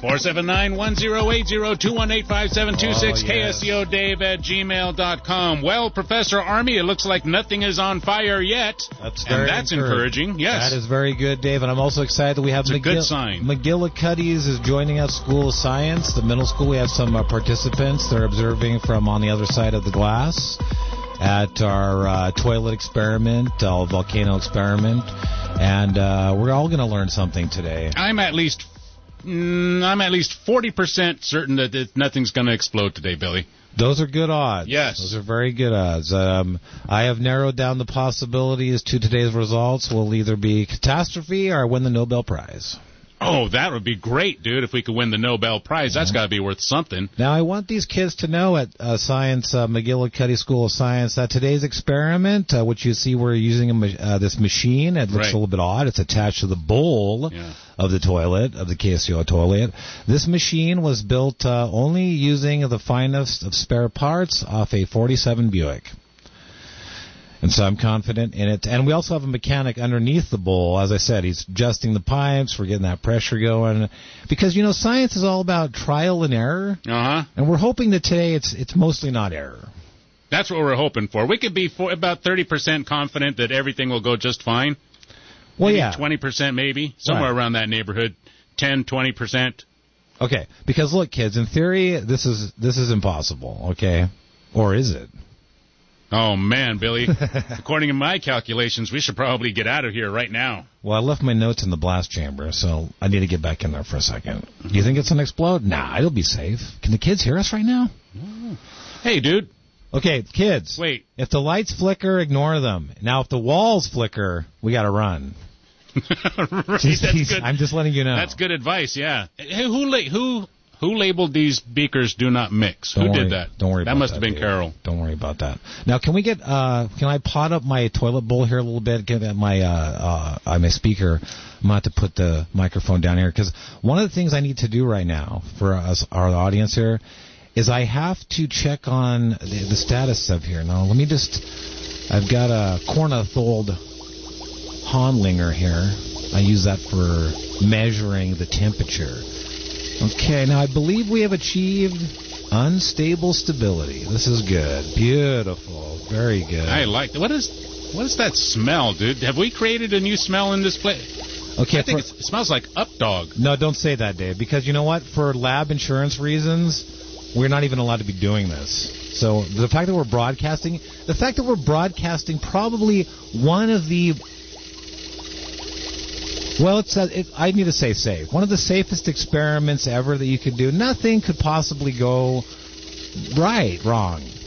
479-1080-218-5726, KSCO-Dave@gmail.com. Well, Professor Army, it looks like nothing is on fire yet. That's encouraging. Yes. That is very good, Dave. And I'm also excited that we have good sign. McGillicuddy's is joining us, School of Science. The middle school, we have some participants. They're observing from on the other side of the glass at our toilet experiment, volcano experiment. And we're all going to learn something today. I'm at least 40% certain that nothing's going to explode today, Billy. Those are good odds. Yes. Those are very good odds. I have narrowed down the possibilities to today's results. Will either be catastrophe or win the Nobel Prize. Oh, that would be great, dude, if we could win the Nobel Prize. That's got to be worth something. Now, I want these kids to know at McGillicuddy School of Science that today's experiment, which you see we're using this machine, it looks a little bit odd. It's attached to the bowl of the toilet, of the KSCO toilet. This machine was built only using the finest of spare parts off a 47 Buick. And so I'm confident in it. And we also have a mechanic underneath the bowl. As I said, he's adjusting the pipes. We're getting that pressure going. Because, science is all about trial and error. Uh-huh. And we're hoping that today it's mostly not error. That's what we're hoping for. We could be about 30% confident that everything will go just fine. Well, maybe 20% maybe. Somewhere around that neighborhood. 10, 20%. Okay. Because, look, kids, in theory, this is impossible. Okay? Or is it? Oh, man, Billy. According to my calculations, we should probably get out of here right now. Well, I left my notes in the blast chamber, so I need to get back in there for a second. Do you think it's going to explode? Nah, it'll be safe. Can the kids hear us right now? Hey, dude. Okay, kids. Wait. If the lights flicker, ignore them. Now, if the walls flicker, we got to run. Right, that's good. I'm just letting you know. That's good advice, yeah. Hey, who labeled these beakers do not mix? Who did that? Don't worry about that. That must have been Carol. Don't worry about that. Now, can I pot up my toilet bowl here a little bit? Get at my speaker. I'm going to have to put the microphone down here because one of the things I need to do right now for us, our audience here, is I have to check on the status of here. Now, let me I've got a Cornathold Honlinger here. I use that for measuring the temperature. Okay, now I believe we have achieved unstable stability. This is good. Beautiful. Very good. I like that. What is that smell, dude? Have we created a new smell in this place? Okay, I think it smells like Updog. No, don't say that, Dave, because you know what? For lab insurance reasons, we're not even allowed to be doing this. So the fact that we're broadcasting probably one of the... Well, I need to say safe. One of the safest experiments ever that you could do. Nothing could possibly go wrong.